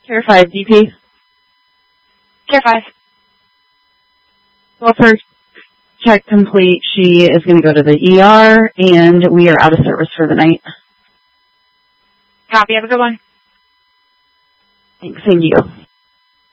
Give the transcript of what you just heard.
Care 5 DP. Care 5. Well, first check complete. She is going to go to the ER, and we are out of service for the night. Copy. Have a good one. Thanks. Same to you.